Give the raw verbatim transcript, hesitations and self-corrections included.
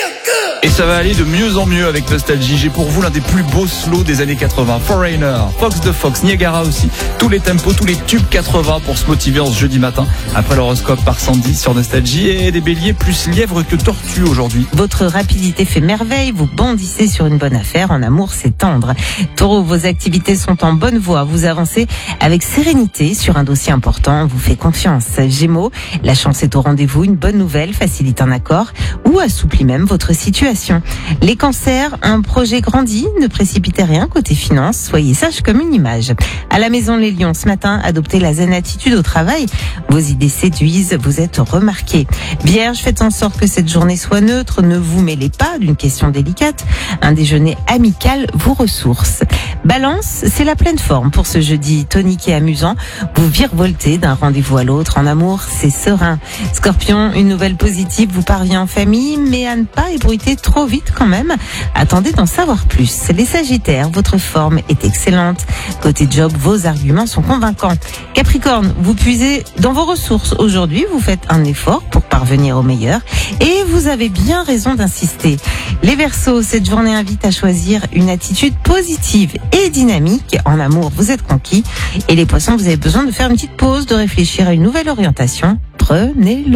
Et ça va aller de mieux en mieux avec Nostalgie. J'ai pour vous l'un des plus beaux slows des années quatre-vingts. Foreigner, Fox de Fox, Niagara aussi. Tous les tempos, tous les tubes quatre-vingts pour se motiver en ce jeudi matin. Après l'horoscope par Sandy sur Nostalgie. Et des béliers plus lièvre que tortue aujourd'hui. Votre rapidité fait merveille, vous bondissez sur une bonne affaire. En amour, c'est tendre. Taureau, vos activités sont en bonne voie. Vous avancez avec sérénité sur un dossier important. On vous fait confiance. Gémeaux, la chance est au rendez-vous. Une bonne nouvelle facilite un accord ou assouplit même votre situation. Les cancers, un projet grandit, ne précipitez rien côté finance, soyez sage comme une image. À la maison les lions, ce matin, adoptez la zen attitude au travail. Vos idées séduisent, vous êtes remarqués. Vierge, faites en sorte que cette journée soit neutre, ne vous mêlez pas d'une question délicate. Un déjeuner amical vous ressource. Balance, c'est la pleine forme pour ce jeudi tonique et amusant. Vous virevoltez d'un rendez-vous à l'autre. En amour, c'est serein. Scorpion, une nouvelle positive vous parvient en famille, mais à ne pas ébruiter trop vite quand même. Attendez d'en savoir plus. Les Sagittaires, votre forme est excellente. Côté job, vos arguments sont convaincants. Capricorne, vous puisez dans vos ressources. Aujourd'hui, vous faites un effort pour parvenir au meilleur et vous avez bien raison d'insister. Les Verseaux, cette journée invite à choisir une attitude positive et dynamique. En amour, vous êtes conquis. Et les Poissons, vous avez besoin de faire une petite pause, de réfléchir à une nouvelle orientation. Prenez-le.